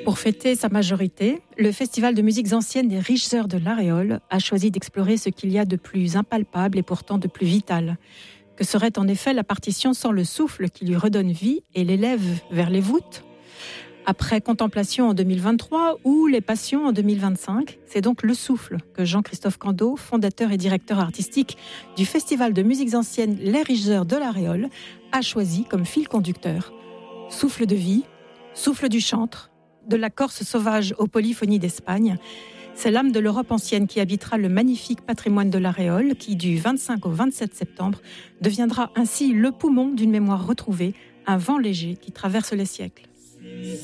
Pour fêter sa majorité, le Festival de musiques anciennes des Riches Heures de l'Aréole a choisi d'explorer ce qu'il y a de plus impalpable et pourtant de plus vital. Que serait en effet la partition sans le souffle qui lui redonne vie et l'élève vers les voûtes ? Après Contemplation en 2023 ou Les Passions en 2025, c'est donc le souffle que Jean-Christophe Candeau, fondateur et directeur artistique du Festival de musiques anciennes Les Riches Heures de l'Aréole, a choisi comme fil conducteur. Souffle de vie, souffle du chantre, de la Corse sauvage aux polyphonies d'Espagne. C'est l'âme de l'Europe ancienne qui habitera le magnifique patrimoine de l'Aréole qui, du 25 au 27 septembre, deviendra ainsi le poumon d'une mémoire retrouvée, un vent léger qui traverse les siècles.